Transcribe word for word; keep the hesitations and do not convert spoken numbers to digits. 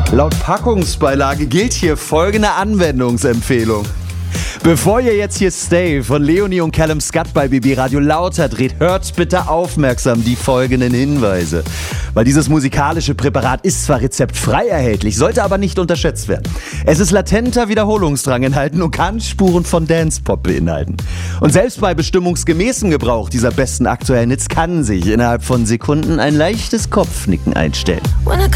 Laut Packungsbeilage gilt hier folgende Anwendungsempfehlung. Bevor ihr jetzt hier Stay von Leonie und Callum Scott bei B B Radio lauter dreht, hört bitte aufmerksam die folgenden Hinweise. Weil dieses musikalische Präparat ist zwar rezeptfrei erhältlich, sollte aber nicht unterschätzt werden. Es ist latenter Wiederholungsdrang enthalten und kann Spuren von Dance-Pop beinhalten. Und selbst bei bestimmungsgemäßem Gebrauch dieser besten aktuellen Hits kann sich innerhalb von Sekunden ein leichtes Kopfnicken einstellen.